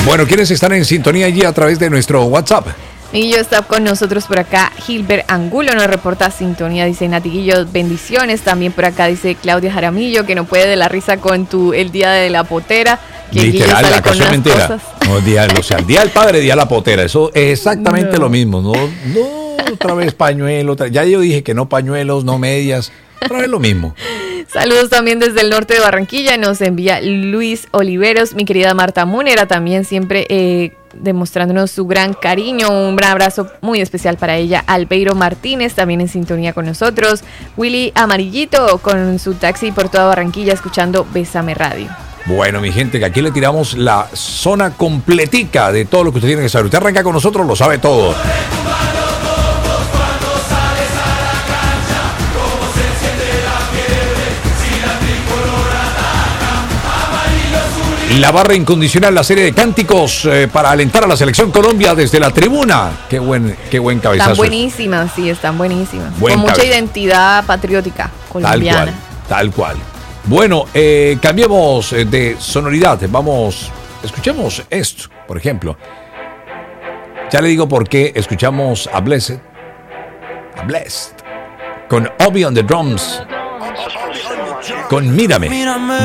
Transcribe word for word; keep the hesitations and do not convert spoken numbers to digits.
Bueno, ¿quiénes están en sintonía allí a través de nuestro WhatsApp? Miguillo está con nosotros por acá. Gilbert Angulo nos reporta sintonía, dice Natiguillo, bendiciones. También por acá dice Claudia Jaramillo, que no puede de la risa con tu el día de la potera. Que literal, la canción mentira. No, día, o sea, el día del padre, día de la potera. Eso es exactamente no. lo mismo. No, no, otra vez pañuelo. Otra, ya yo dije que no pañuelos, no medias. Otra vez lo mismo. Saludos también desde el norte de Barranquilla. Nos envía Luis Oliveros, mi querida Marta Múnera, también siempre eh, demostrándonos su gran cariño. Un gran abrazo muy especial para ella. Albeiro Martínez, también en sintonía con nosotros. Willy Amarillito, con su taxi por toda Barranquilla, escuchando Bésame Radio. Bueno, mi gente, que aquí le tiramos la zona completica de todo lo que usted tiene que saber. Usted arranca con nosotros, lo sabe todo. La barra incondicional, la serie de cánticos eh, para alentar a la selección Colombia desde la tribuna. Qué buen, qué buen cabezazo. Están buenísimas, sí, están buenísimas. Buen Con mucha cabe... identidad patriótica colombiana. Tal cual, tal cual. Bueno, eh, cambiemos de sonoridad. Vamos, escuchemos esto, por ejemplo. Ya le digo por qué escuchamos a Blessed. A Blessed. Con Obi on the drums. Con Mírame.